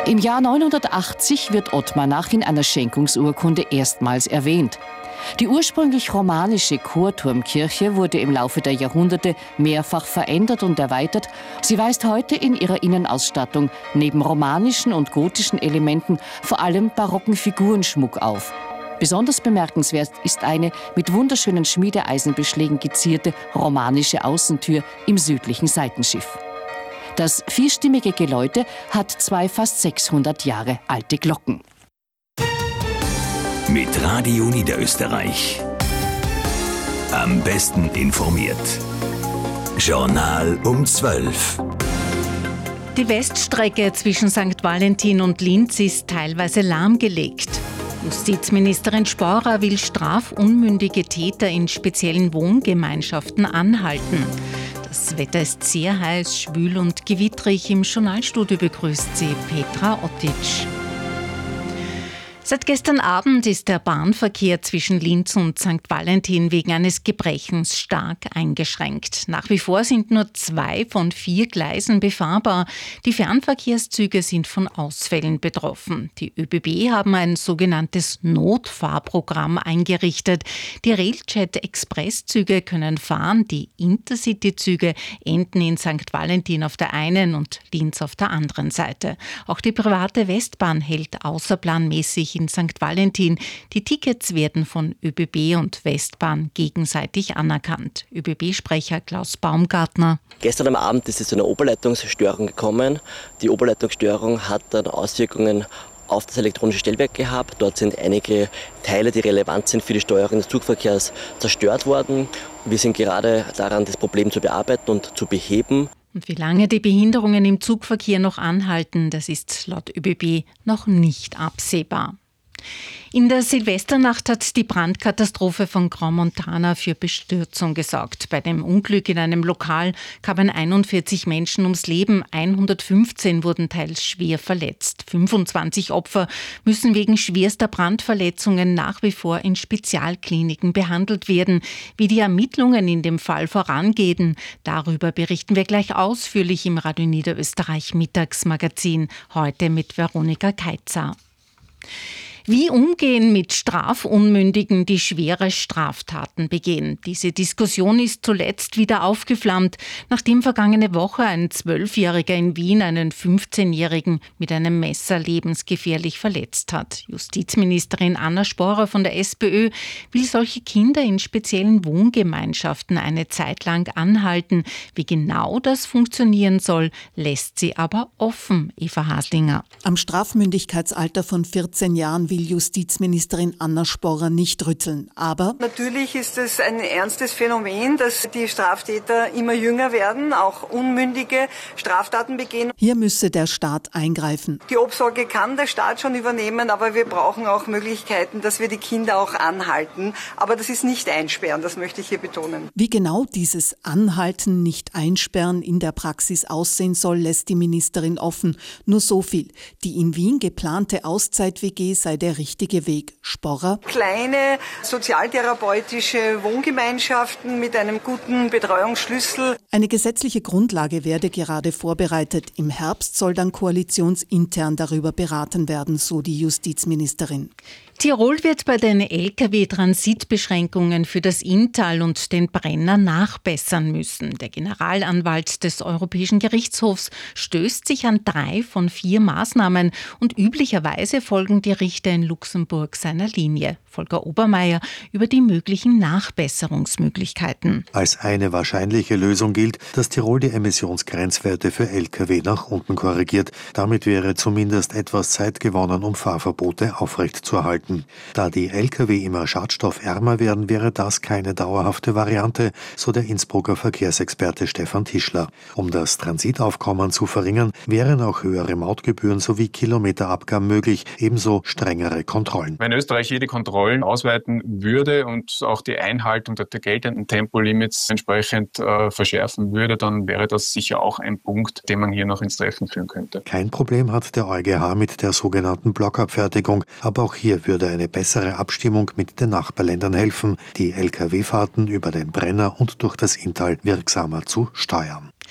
Im Jahr 980 wird Ottmar in einer Schenkungsurkunde erstmals erwähnt. Die ursprünglich romanische Chorturmkirche wurde im Laufe der Jahrhunderte mehrfach verändert und erweitert. Sie weist heute in ihrer Innenausstattung neben romanischen und gotischen Elementen vor allem barocken Figurenschmuck auf. Besonders bemerkenswert ist eine mit wunderschönen Schmiedeeisenbeschlägen gezierte romanische Außentür im südlichen Seitenschiff. Das vierstimmige Geläute hat 2 fast 600 Jahre alte Glocken. Mit Radio Niederösterreich. Am besten informiert. Journal um 12. Die Weststrecke zwischen St. Valentin und Linz ist teilweise lahmgelegt. Justizministerin Sporer will strafunmündige Täter in speziellen Wohngemeinschaften anhalten. Das Wetter ist sehr heiß, schwül und gewittrig. Im Journalstudio begrüßt sie Petra Ottic. Seit gestern Abend ist der Bahnverkehr zwischen Linz und St. Valentin wegen eines Gebrechens stark eingeschränkt. Nach wie vor sind nur 2 von 4 Gleisen befahrbar. Die Fernverkehrszüge sind von Ausfällen betroffen. Die ÖBB haben ein sogenanntes Notfahrprogramm eingerichtet. Die Railjet-Expresszüge können fahren, die Intercity-Züge enden in St. Valentin auf der einen und Linz auf der anderen Seite. Auch die private Westbahn hält außerplanmäßig in St. Valentin. Die Tickets werden von ÖBB und Westbahn gegenseitig anerkannt. ÖBB-Sprecher Klaus Baumgartner. Gestern am Abend ist es zu einer Oberleitungsstörung gekommen. Die Oberleitungsstörung hat dann Auswirkungen auf das elektronische Stellwerk gehabt. Dort sind einige Teile, die relevant sind für die Steuerung des Zugverkehrs, zerstört worden. Wir sind gerade daran, das Problem zu bearbeiten und zu beheben. Und wie lange die Behinderungen im Zugverkehr noch anhalten, das ist laut ÖBB noch nicht absehbar. In der Silvesternacht hat die Brandkatastrophe von Grand Montana für Bestürzung gesorgt. Bei dem Unglück in einem Lokal kamen 41 Menschen ums Leben, 115 wurden teils schwer verletzt. 25 Opfer müssen wegen schwerster Brandverletzungen nach wie vor in Spezialkliniken behandelt werden. Wie die Ermittlungen in dem Fall vorangehen, darüber berichten wir gleich ausführlich im Radio Niederösterreich Mittagsmagazin, heute mit Veronika Keitzer. Wie umgehen mit Strafunmündigen, die schwere Straftaten begehen? Diese Diskussion ist zuletzt wieder aufgeflammt, nachdem vergangene Woche ein 12-Jähriger in Wien einen 15-Jährigen mit einem Messer lebensgefährlich verletzt hat. Justizministerin Anna Sporer von der SPÖ will solche Kinder in speziellen Wohngemeinschaften eine Zeit lang anhalten. Wie genau das funktionieren soll, lässt sie aber offen, Eva Haslinger. Am Strafmündigkeitsalter von 14 Jahren will Justizministerin Anna Sporer nicht rütteln. Aber natürlich ist es ein ernstes Phänomen, dass die Straftäter immer jünger werden, auch unmündige Straftaten begehen. Hier müsse der Staat eingreifen. Die Obsorge kann der Staat schon übernehmen, aber wir brauchen auch Möglichkeiten, dass wir die Kinder auch anhalten. Aber das ist nicht einsperren, das möchte ich hier betonen. Wie genau dieses Anhalten, nicht einsperren in der Praxis aussehen soll, lässt die Ministerin offen. Nur so viel. Die in Wien geplante Auszeit-WG sei der richtige Weg. Sporer: Kleine sozialtherapeutische Wohngemeinschaften mit einem guten Betreuungsschlüssel. Eine gesetzliche Grundlage werde gerade vorbereitet. Im Herbst soll dann koalitionsintern darüber beraten werden, so die Justizministerin. Tirol wird bei den Lkw-Transitbeschränkungen für das Inntal und den Brenner nachbessern müssen. Der Generalanwalt des Europäischen Gerichtshofs stößt sich an 3 von 4 Maßnahmen und üblicherweise folgen die Richter in Luxemburg seiner Linie. Volker Obermeier über die möglichen Nachbesserungsmöglichkeiten. Als eine wahrscheinliche Lösung gilt, dass Tirol die Emissionsgrenzwerte für Lkw nach unten korrigiert. Damit wäre zumindest etwas Zeit gewonnen, um Fahrverbote aufrechtzuerhalten. Da die Lkw immer schadstoffärmer werden, wäre das keine dauerhafte Variante, so der Innsbrucker Verkehrsexperte Stefan Tischler. Um das Transitaufkommen zu verringern, wären auch höhere Mautgebühren sowie Kilometerabgaben möglich, ebenso strengere Kontrollen. Wenn Österreich jede Kontrollen ausweiten würde und auch die Einhaltung der geltenden Tempolimits entsprechend verschärfen würde, dann wäre das sicher auch ein Punkt, den man hier noch ins Treffen führen könnte. Kein Problem hat der EuGH mit der sogenannten Blockabfertigung, aber auch hier würde eine bessere Abstimmung mit den Nachbarländern helfen, die Lkw-Fahrten über den Brenner und durch das Inntal wirksamer zu steuern.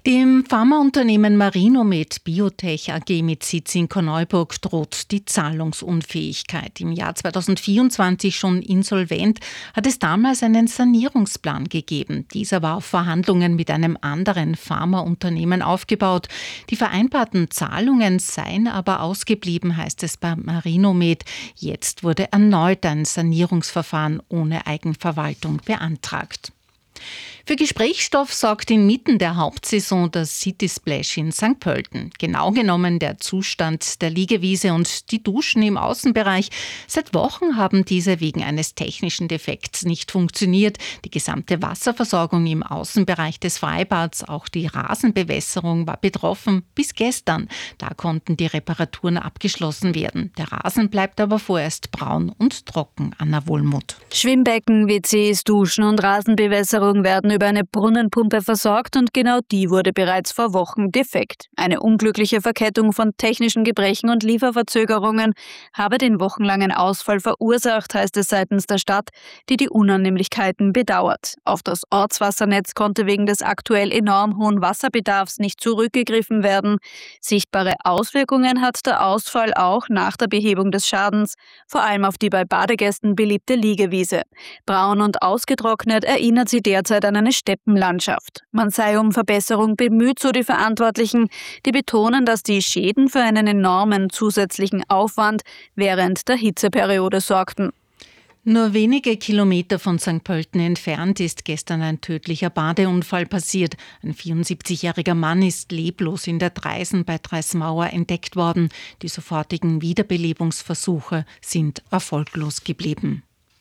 Dem Pharmaunternehmen Marinomed Biotech AG mit Sitz in Korneuburg droht die Zahlungsunfähigkeit. Im Jahr 2024 schon insolvent, hat es damals einen Sanierungsplan gegeben. Dieser war auf Verhandlungen mit einem anderen Pharmaunternehmen aufgebaut. Die vereinbarten Zahlungen seien aber ausgeblieben, heißt es bei Marinomed. Jetzt wurde erneut ein Sanierungsverfahren ohne Eigenverwaltung beantragt. Für Gesprächsstoff sorgt inmitten der Hauptsaison das City Splash in St. Pölten. Genau genommen der Zustand der Liegewiese und die Duschen im Außenbereich. Seit Wochen haben diese wegen eines technischen Defekts nicht funktioniert. Die gesamte Wasserversorgung im Außenbereich des Freibads, auch die Rasenbewässerung war betroffen bis gestern. Da konnten die Reparaturen abgeschlossen werden. Der Rasen bleibt aber vorerst braun und trocken. Anna Wohlmuth. Schwimmbecken, WCs, Duschen und Rasenbewässerung werden über eine Brunnenpumpe versorgt und genau die wurde bereits vor Wochen defekt. Eine unglückliche Verkettung von technischen Gebrechen und Lieferverzögerungen habe den wochenlangen Ausfall verursacht, heißt es seitens der Stadt, die die Unannehmlichkeiten bedauert. Auf das Ortswassernetz konnte wegen des aktuell enorm hohen Wasserbedarfs nicht zurückgegriffen werden. Sichtbare Auswirkungen hat der Ausfall auch nach der Behebung des Schadens, vor allem auf die bei Badegästen beliebte Liegewiese. Braun und ausgetrocknet erinnert sie derzeit an eine Steppenlandschaft. Man sei um Verbesserung bemüht, so die Verantwortlichen, die betonen, dass die Schäden für einen enormen zusätzlichen Aufwand während der Hitzeperiode sorgten. Nur wenige Kilometer von St. Pölten entfernt ist gestern ein tödlicher Badeunfall passiert. Ein 74-jähriger Mann ist leblos in der Dreisen bei Dreismauer entdeckt worden. Die sofortigen Wiederbelebungsversuche sind erfolglos geblieben.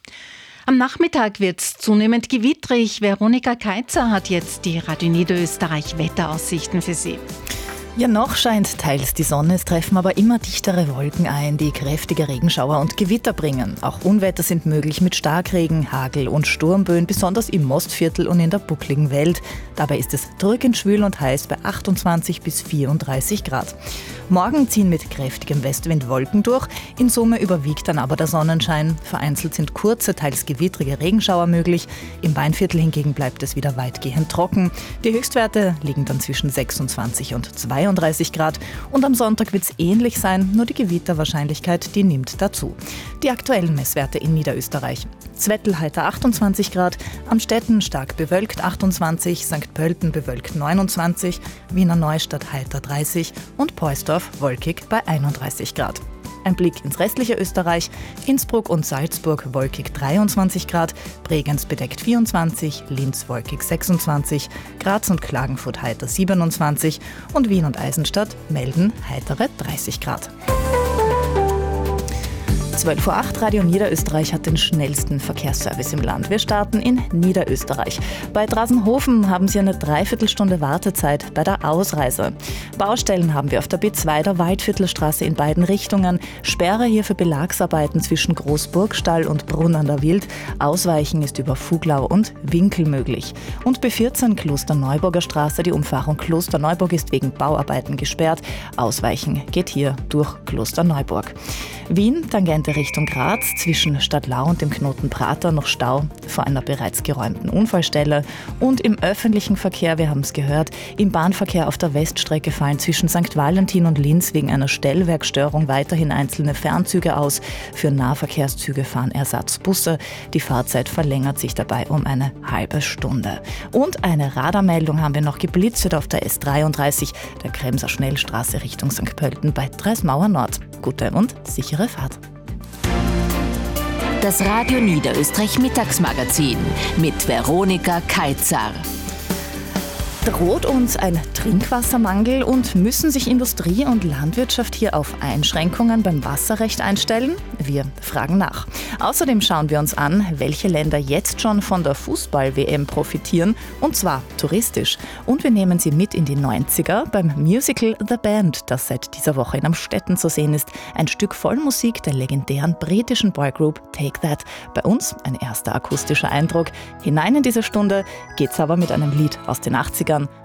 Am Nachmittag wird es zunehmend gewittrig. Veronika Keitzer hat jetzt die Radio Niederösterreich Wetteraussichten für Sie. Ja, noch scheint teils die Sonne, es treffen aber immer dichtere Wolken ein, die kräftige Regenschauer und Gewitter bringen. Auch Unwetter sind möglich mit Starkregen, Hagel und Sturmböen, besonders im Mostviertel und in der buckligen Welt. Dabei ist es drückend schwül und heiß bei 28 bis 34 Grad. Morgen ziehen mit kräftigem Westwind Wolken durch, in Summe überwiegt dann aber der Sonnenschein. Vereinzelt sind kurze, teils gewittrige Regenschauer möglich. Im Weinviertel hingegen bleibt es wieder weitgehend trocken. Die Höchstwerte liegen dann zwischen 26 und 32 Grad. Und am Sonntag wird es ähnlich sein, nur die Gewitterwahrscheinlichkeit, die nimmt dazu. Die aktuellen Messwerte in Niederösterreich. Zwettl heiter 28 Grad, Amstetten stark bewölkt 28, St. Pölten bewölkt 29, Wiener Neustadt heiter 30 und Poisdorf wolkig bei 31 Grad. Ein Blick ins restliche Österreich. Innsbruck und Salzburg wolkig 23 Grad, Bregenz bedeckt 24, Linz wolkig 26, Graz und Klagenfurt heiter 27 und Wien und Eisenstadt melden heitere 30 Grad. 12:08 Uhr, Radio Niederösterreich hat den schnellsten Verkehrsservice im Land. Wir starten in Niederösterreich. Bei Drasenhofen haben Sie eine Dreiviertelstunde Wartezeit bei der Ausreise. Baustellen haben wir auf der B2 der Waldviertelstraße in beiden Richtungen. Sperre hier für Belagsarbeiten zwischen Großburgstall und Brunn an der Wild. Ausweichen ist über Fuglau und Winkel möglich. Und B14 Klosterneuburger Straße, die Umfahrung Klosterneuburg ist wegen Bauarbeiten gesperrt. Ausweichen geht hier durch Klosterneuburg. Wien, Tangente Richtung Graz, zwischen Stadtlau und dem Knoten Prater noch Stau vor einer bereits geräumten Unfallstelle. Und im öffentlichen Verkehr, wir haben es gehört, im Bahnverkehr auf der Weststrecke fallen zwischen St. Valentin und Linz wegen einer Stellwerkstörung weiterhin einzelne Fernzüge aus. Für Nahverkehrszüge fahren Ersatzbusse. Die Fahrzeit verlängert sich dabei um eine halbe Stunde. Und eine Radarmeldung haben wir noch geblitzt auf der S33, der Kremser Schnellstraße Richtung St. Pölten bei Dreismauer Nord. Gute und sichere Fahrt. Das Radio Niederösterreich Mittagsmagazin mit Veronika Keitzer. Droht uns ein Trinkwassermangel und müssen sich Industrie und Landwirtschaft hier auf Einschränkungen beim Wasserrecht einstellen? Wir fragen nach. Außerdem schauen wir uns an, welche Länder jetzt schon von der Fußball-WM profitieren, und zwar touristisch. Und wir nehmen Sie mit in die 90er beim Musical The Band, das seit dieser Woche in Amstetten zu sehen ist. Ein Stück voll Musik der legendären britischen Boygroup Take That. Bei uns ein erster akustischer Eindruck. Hinein in diese Stunde geht's aber mit einem Lied aus den 80ern.